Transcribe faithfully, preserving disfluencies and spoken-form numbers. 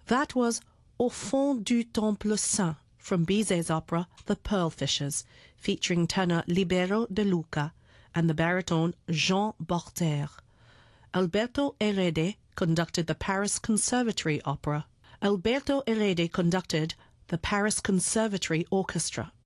That was Au fond du temple saint from Bizet's opera The Pearl Fishers, featuring tenor Libero De Luca and the baritone Jean Borter. Alberto Herede conducted the Paris Conservatory Opera. Alberto Herede conducted the Paris Conservatory Orchestra.